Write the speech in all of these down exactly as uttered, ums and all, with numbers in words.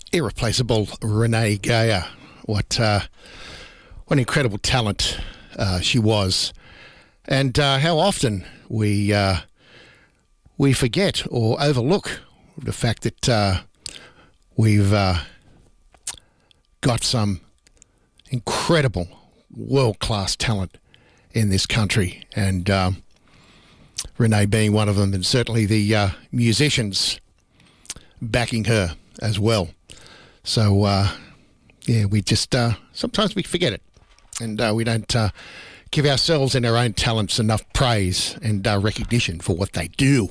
irreplaceable Renee Geyer. What uh, what an incredible talent uh, she was, and uh, how often we uh, we forget or overlook the fact that uh, we've uh, got some incredible world-class talent in this country, and um, Renee being one of them, and certainly the uh, musicians backing her as well. So, uh, yeah, we just, uh, sometimes we forget it, and uh, we don't uh, give ourselves and our own talents enough praise and uh, recognition for what they do.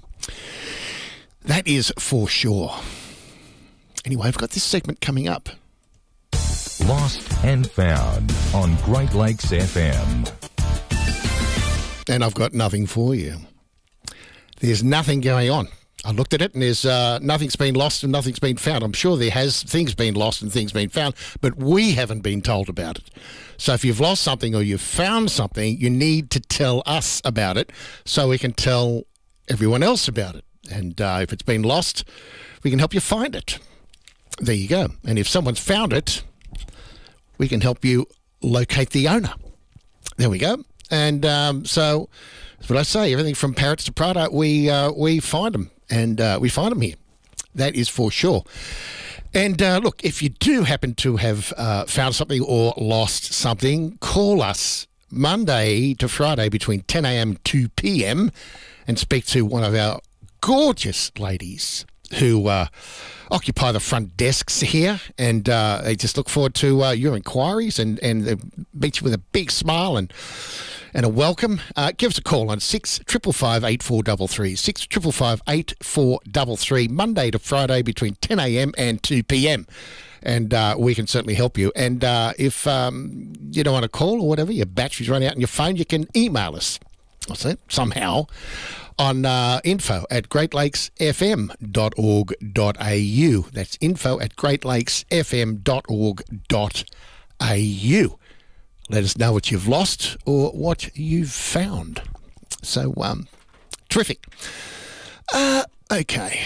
That is for sure. Anyway, I've got this segment coming up. Lost and Found on Great Lakes F M. And I've got nothing for you. There's nothing going on. I looked at it and there's uh, nothing's been lost and nothing's been found. I'm sure there has things been lost and things been found, but we haven't been told about it. So if you've lost something or you've found something, you need to tell us about it so we can tell everyone else about it. And uh, if it's been lost, we can help you find it. There you go. And if someone's found it, we can help you locate the owner. There we go. And um, so, that's what I say. Everything from parrots to Prada, we uh, we find them, and uh, we find them here. That is for sure. And uh, look, if you do happen to have uh, found something or lost something, call us Monday to Friday between ten a.m. and two p.m. and speak to one of our gorgeous ladies who uh, occupy the front desks here, and uh, they just look forward to uh, your inquiries, and, and they meet you with a big smile and and a welcome. Uh, give us a call on six triple five eight four double three, six triple five eight four double three, Monday to Friday between ten a.m. and two p.m. And uh, we can certainly help you. And uh, if um, you don't want to call or whatever, your battery's run out on your phone, you can email us. What's that? Somehow. On uh, info at great lakes f m dot org dot a u. That's info at great lakes f m dot org dot a u. Let us know what you've lost or what you've found. So, um, terrific. Uh, okay.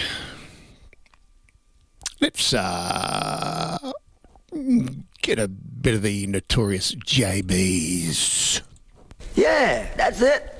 Let's uh, get a bit of the notorious J Bs. Yeah, that's it.